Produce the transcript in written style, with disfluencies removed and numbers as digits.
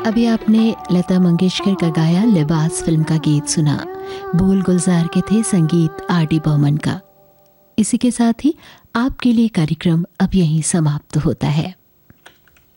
अभी आपने लता मंगेशकर का गाया लिबास फिल्म का गीत सुना। बोल गुलजार के थे, संगीत आर.डी. बर्मन का। इसी के साथ ही आपके लिए कार्यक्रम अब यहीं समाप्त होता है।